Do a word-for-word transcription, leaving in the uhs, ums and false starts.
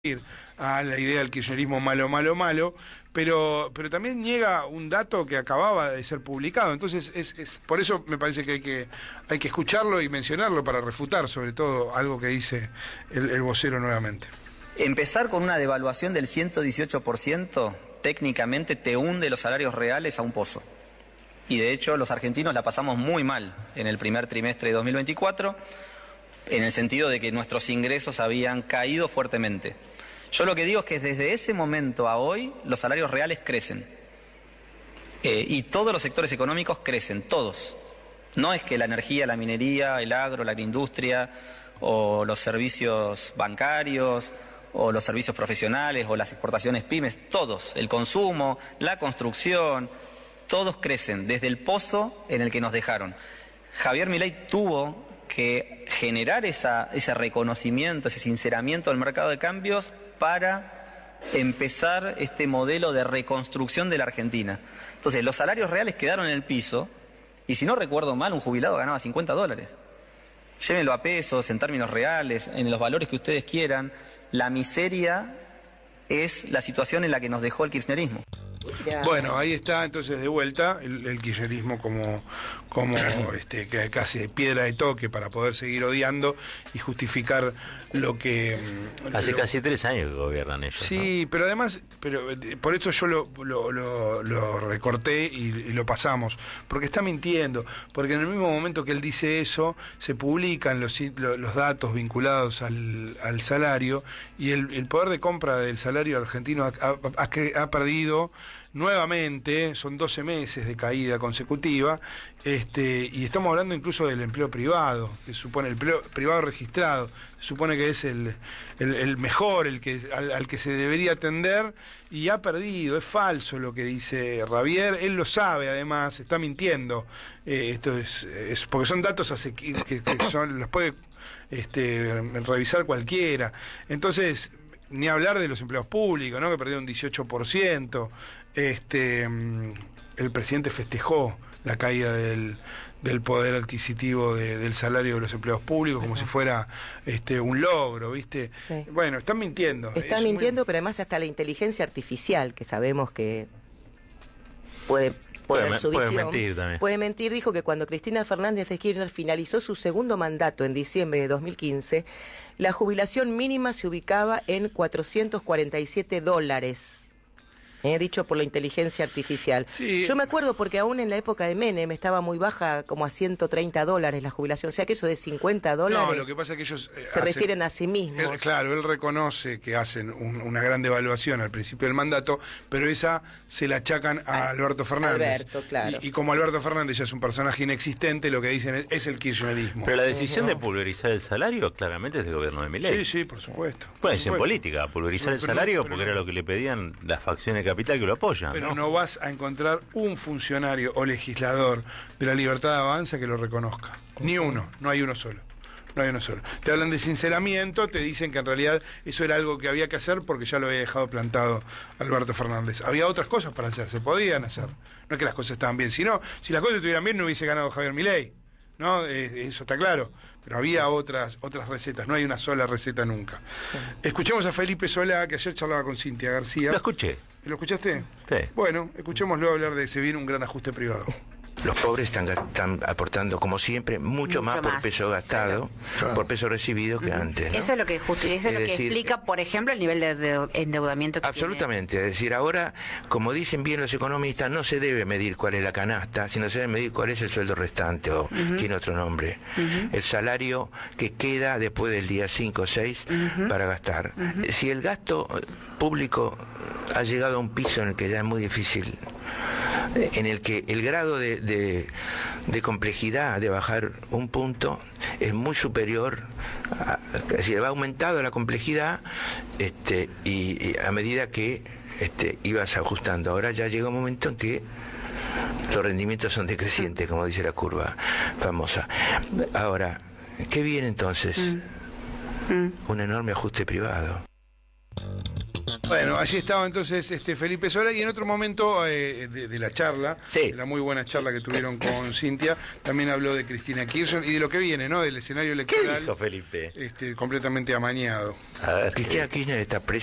a la idea del kirchnerismo malo, malo, malo, pero, pero también niega un dato que acababa de ser publicado. Entonces, es, es por eso me parece que hay que hay que escucharlo y mencionarlo para refutar, sobre todo, algo que dice el, el vocero nuevamente. Empezar con una devaluación del ciento dieciocho por ciento técnicamente te hunde los salarios reales a un pozo. Y de hecho, los argentinos la pasamos muy mal en el primer trimestre de dos mil veinticuatro, en el sentido de que nuestros ingresos habían caído fuertemente. Yo lo que digo es que desde ese momento a hoy los salarios reales crecen. Eh, y todos los sectores económicos crecen, todos. No es que la energía, la minería, el agro, la agroindustria, o los servicios bancarios, o los servicios profesionales, o las exportaciones pymes, todos, el consumo, la construcción, todos crecen desde el pozo en el que nos dejaron. Javier Milei tuvo que generar esa, ese reconocimiento, ese sinceramiento del mercado de cambios para empezar este modelo de reconstrucción de la Argentina. Entonces, los salarios reales quedaron en el piso, y si no recuerdo mal, un jubilado ganaba cincuenta dólares. Llévenlo a pesos, en términos reales, en los valores que ustedes quieran. La miseria es la situación en la que nos dejó el kirchnerismo. Bueno, ahí está entonces de vuelta el, el kirchnerismo como, como este, que casi piedra de toque para poder seguir odiando y justificar lo que... Hace lo, casi tres años que gobiernan ellos. Sí, ¿no? Pero además, pero por eso yo lo, lo, lo, lo recorté y, y lo pasamos, porque está mintiendo, porque en el mismo momento que él dice eso, se publican los, los datos vinculados al, al salario, y el, el poder de compra del salario argentino ha, ha, ha perdido nuevamente, son doce meses de caída consecutiva, este, y estamos hablando incluso del empleo privado, que supone el empleo privado registrado, se supone que es el, el, el mejor, el que al, al que se debería atender, y ha perdido. Es falso lo que dice Javier, él lo sabe, además, está mintiendo. Eh, esto es, es porque son datos asequibles, que, que son, los puede este, revisar cualquiera. Entonces, ni hablar de los empleados públicos, ¿no? Que perdieron un dieciocho por ciento. Este, el presidente festejó la caída del, del poder adquisitivo de, del salario de los empleados públicos como si fuera este un logro, ¿viste? Sí. Bueno, están mintiendo. Están mintiendo, muy... pero además hasta la inteligencia artificial, que sabemos que puede... Puede, puede, su visión, puede mentir también. Puede mentir, dijo que cuando Cristina Fernández de Kirchner finalizó su segundo mandato en diciembre de dos mil quince, la jubilación mínima se ubicaba en cuatrocientos cuarenta y siete dólares. He dicho por la inteligencia artificial. Sí. Yo me acuerdo porque aún en la época de Menem estaba muy baja, como a ciento treinta dólares la jubilación. O sea que eso de cincuenta dólares... No, lo que pasa es que ellos... Eh, se hacen, refieren a sí mismos. Él, claro, él reconoce que hacen un, una gran devaluación al principio del mandato, pero esa se la achacan a Alberto Fernández. Alberto, claro. Y, y como Alberto Fernández ya es un personaje inexistente, lo que dicen es, es el kirchnerismo. Pero la decisión uh-huh. de pulverizar el salario claramente es del gobierno de Milei. Sí, sí, por supuesto. Bueno, es en política, pulverizar pero, el salario pero, pero, porque era lo que le pedían las facciones capital que lo apoyan. Pero ¿no? no vas a encontrar un funcionario o legislador de la Libertad de Avanza que lo reconozca. Ni uno, no hay uno solo. No hay uno solo. Te hablan de sinceramiento, te dicen que en realidad eso era algo que había que hacer porque ya lo había dejado plantado Alberto Fernández. Había otras cosas para hacer, se podían hacer. No es que las cosas estaban bien, sino si las cosas estuvieran bien no hubiese ganado Javier Milei. ¿No? Eh, eso está claro, pero había otras otras recetas, no hay una sola receta nunca. Sí. Escuchemos a Felipe Solá, que ayer charlaba con Cintia García. Lo escuché. ¿Lo escuchaste? Sí. Bueno, escuchémoslo hablar de se viene un gran ajuste privado. Los pobres están, están aportando, como siempre, mucho, mucho más, más por peso gastado, claro. por peso recibido que antes, ¿no? Eso es lo que, justo, eso es es lo decir, que explica, por ejemplo, el nivel de endeudamiento que absolutamente, tiene. Es decir, ahora, como dicen bien los economistas, no se debe medir cuál es la canasta, sino se debe medir cuál es el sueldo restante, o uh-huh. tiene otro nombre. Uh-huh. El salario que queda después del día cinco o seis uh-huh. para gastar. Uh-huh. Si el gasto público ha llegado a un piso en el que ya es muy difícil, en el que el grado de, de, de complejidad de bajar un punto es muy superior, a, es decir, va aumentando la complejidad este, y, y a medida que este, ibas ajustando. Ahora ya llega un momento en que los rendimientos son decrecientes, como dice la curva famosa. Ahora, ¿qué viene entonces? Mm. Mm. Un enorme ajuste privado. Bueno, allí estaba entonces este Felipe Solá, y en otro momento eh, de, de la charla, sí. de la muy buena charla que tuvieron con Cintia, también habló de Cristina Kirchner y de lo que viene, ¿no? Del escenario electoral. ¿Qué dijo Felipe? Este, completamente amañado. A ver, Cristina Kirchner está presa